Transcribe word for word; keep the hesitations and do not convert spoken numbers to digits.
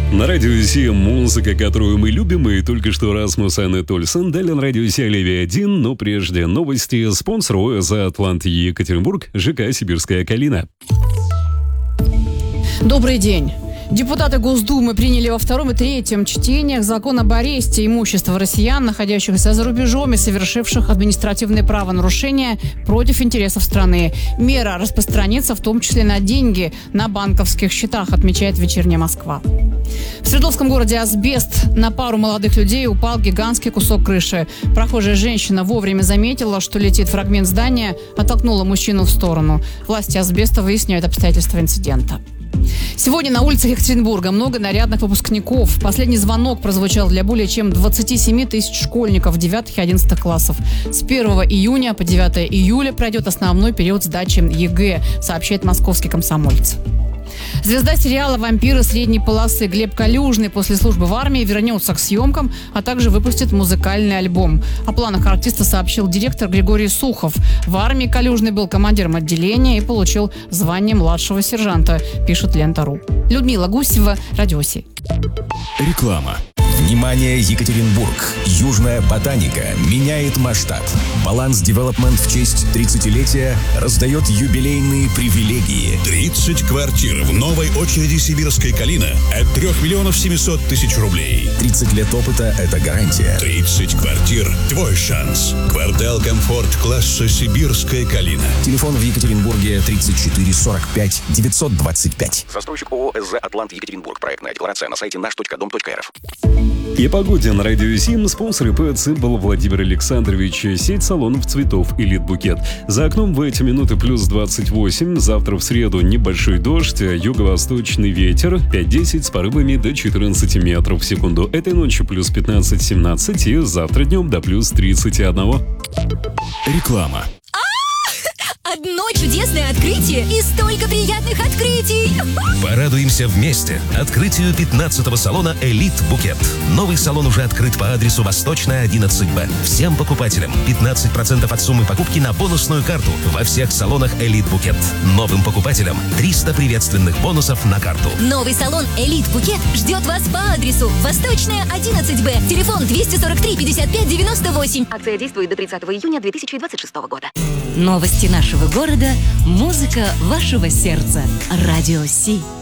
На радио Си музыка, которую мы любим, и только что Расмус Аннет Ольсен. Далее на радио Си Оливия один, но прежде новости. Спонсор ОЭЗ «Атлант Екатеринбург», ЖК «Сибирская Калина». Добрый день. Депутаты Госдумы приняли во втором и третьем чтениях закон об аресте имущества россиян, находящихся за рубежом и совершивших административные правонарушения против интересов страны. Мера распространится в том числе на деньги на банковских счетах, отмечает «Вечерняя Москва». В Свердловском городе асбест. На пару молодых людей упал гигантский кусок крыши. Прохожая женщина вовремя заметила, что летит фрагмент здания, оттолкнула мужчину в сторону. Власти асбеста выясняют обстоятельства инцидента. Сегодня на улицах Екатеринбурга много нарядных выпускников. Последний звонок прозвучал для более чем двадцати семи тысяч школьников девятых и одиннадцатых классов. С первого июня по девятое июля пройдет основной период сдачи ЕГЭ, сообщает московский «Комсомолец». Звезда сериала «Вампиры средней полосы» Глеб Калюжный после службы в армии вернется к съемкам, а также выпустит музыкальный альбом. О планах артиста сообщил директор Григорий Сухов. В армии Калюжный был командиром отделения и получил звание младшего сержанта, пишет Лента.ру. Людмила Гусева, Радио Си. Реклама. Внимание, Екатеринбург! Южная ботаника меняет масштаб. Баланс Девелопмент в честь тридцатилетия раздает юбилейные привилегии. тридцать квартир в новой очереди «Сибирская Калина» от трех миллионов семисот тысяч рублей. тридцать лет опыта – это гарантия. тридцать квартир – твой шанс. Квартал «Комфорт» класса «Сибирская Калина». Телефон в Екатеринбурге тридцать четыре сорок пять девятьсот двадцать пять. Застройщик ООО «СЗ Атлант Екатеринбург». Проектная декларация на сайте наш точка дом точка эр эф. И погоде на радио Сим. Спонсор ИП «Цимбал» Владимир Александрович. Сеть салонов цветов «Элит Букет». За окном в эти минуты плюс двадцать восемь. Завтра в среду небольшой дождь, юго-восточный ветер пять-десять с порывами до четырнадцати метров в секунду. Этой ночью плюс пятнадцать-семнадцать и завтра днем до плюс тридцати одного. Реклама. Одно чудесное открытие и столько приятных открытий! Порадуемся вместе открытию пятнадцатого салона «Элит Букет». Новый салон уже открыт по адресу Восточная, одиннадцать Б. Всем покупателям пятнадцать процентов от суммы покупки на бонусную карту во всех салонах «Элит Букет». Новым покупателям триста приветственных бонусов на карту. Новый салон «Элит Букет» ждет вас по адресу Восточная, одиннадцать Б. Телефон двести сорок три пятьдесят пять девяносто восемь. Акция действует до тридцатого июня две тысячи двадцать шестого года. Новости нашего города, музыка вашего сердца. Радио Си.